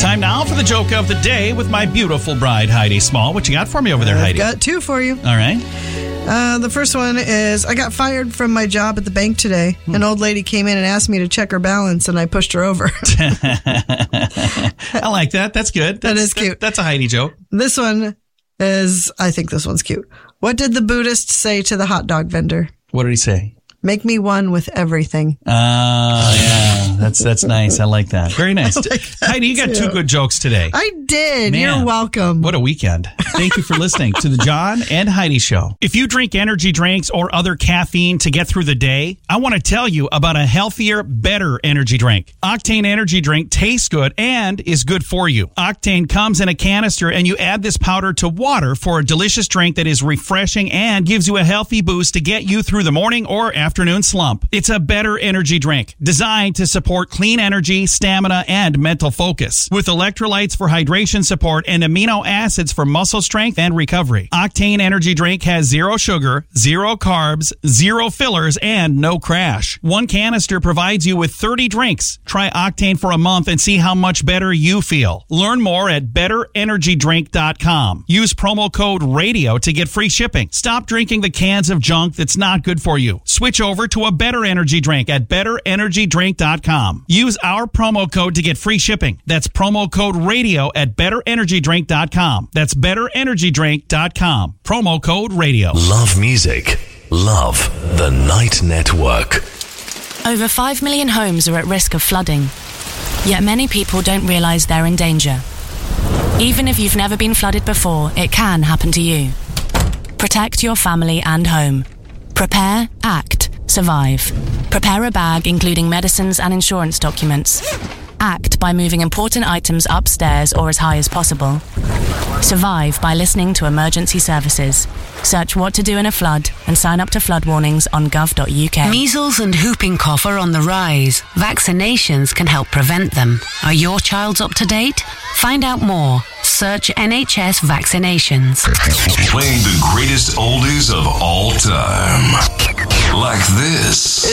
Time now for the joke of the day with my beautiful bride, Heidi Small. What you got for me over there, Heidi? I've got two for you. All right. The first one is, I got fired from my job at the bank today. An old lady came in and asked me to check her balance, and I pushed her over. I like that. That's good. That is cute. That's a Heidi joke. This one is, I think this one's cute. What did the Buddhist say to the hot dog vendor? What did he say? Make me one with everything. Yeah. That's nice. I like that. Very nice. Heidi, you got two good jokes today. I did. Man, You're welcome. What a weekend. Thank you for listening to the John and Heidi Show. If you drink energy drinks or other caffeine to get through the day, I want to tell you about a healthier, better energy drink. Octane Energy Drink tastes good and is good for you. Octane comes in a canister, and you add this powder to water for a delicious drink that is refreshing and gives you a healthy boost to get you through the morning or afternoon slump. It's a better energy drink designed to support clean energy, stamina, and mental focus. With electrolytes for hydration support and amino acids for muscle strength and recovery. Octane Energy Drink has 0 sugar, 0 carbs, 0 fillers, and no crash. One canister provides you with 30 drinks. Try Octane for a month and see how much better you feel. Learn more at betterenergydrink.com. Use promo code RADIO to get free shipping. Stop drinking the cans of junk that's not good for you. Switch over to a better energy drink at betterenergydrink.com. Use our promo code to get free shipping. That's promo code RADIO at betterenergydrink.com. That's betterenergydrink.com. Promo code RADIO. Love music. Love the Night Network. Over 5 million homes are at risk of flooding. Yet many people don't realise they're in danger. Even if you've never been flooded before, it can happen to you. Protect your family and home. Prepare, act, survive. Prepare a bag including medicines and insurance documents. Act by moving important items upstairs or as high as possible. Survive by listening to emergency services. Search what to do in a flood and sign up to flood warnings on gov.uk. Measles and whooping cough are on the rise. Vaccinations can help prevent them. Are your child's up to date? Find out more. Search NHS vaccinations. Playing the greatest oldies of all time. Like this.